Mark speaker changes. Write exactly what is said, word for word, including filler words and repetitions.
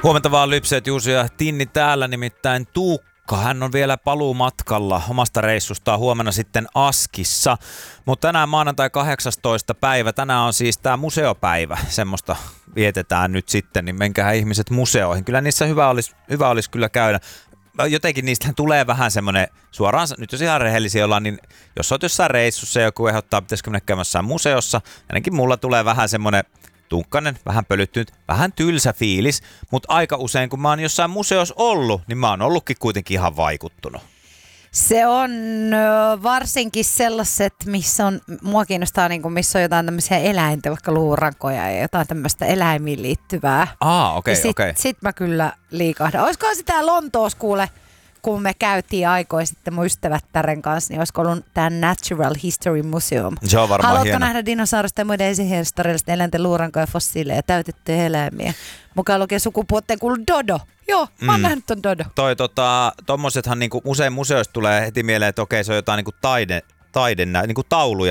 Speaker 1: Huomenta vaan Lypseet, Juuso ja Tinni täällä, nimittäin Tuukka. Hän on vielä paluumatkalla omasta reissustaan huomenna sitten Askissa. Mutta tänään maanantai kahdeksastoista päivä, tänään on siis tämä museopäivä. Semmoista vietetään nyt sitten, niin menkää ihmiset museoihin. Kyllä niissä hyvä olisi, hyvä olisi kyllä käydä. Jotenkin niistä tulee vähän semmoinen, suoraan, nyt jos ihan rehellisiä ollaan, niin jos olet jossain reissussa ja joku ehdottaa, pitäisikö mennä käymässä museossa, ainakin mulla tulee vähän semmoinen tunkkainen, vähän pölyttynyt, vähän tylsä fiilis, mutta aika usein kun mä oon jossain museossa ollut, niin mä oon ollutkin kuitenkin ihan vaikuttunut.
Speaker 2: Se on varsinkin sellaiset, missä on, mua kiinnostaa, niin kuin, missä on jotain tämmöisiä eläinten, vaikka luurankoja ja jotain tämmöistä eläimiin liittyvää.
Speaker 1: Aa, okei,
Speaker 2: okay,
Speaker 1: okei.
Speaker 2: Sitten sit mä kyllä liikahdan. Olisiko sitä Lontoossa kuule, kun me käytiin aikoja sitten mun ystävättären kanssa, niin olisiko ollut tämä Natural History Museum.
Speaker 1: Se on varmaan
Speaker 2: Haluatko
Speaker 1: hieno.
Speaker 2: nähdä dinosaurusta ja muiden esihistoriallisten eläinten luurankoja, fossiileja ja täytettyjä eläimiä? Mukaan lukee sukupuolten kuulu Dodo. Joo, mä oon mm. nähnyt ton Dodo.
Speaker 1: Toi tota, tommosethan niinku usein museoista tulee heti mieleen, että okei, se on jotain niinku taide, taide niinku tauluja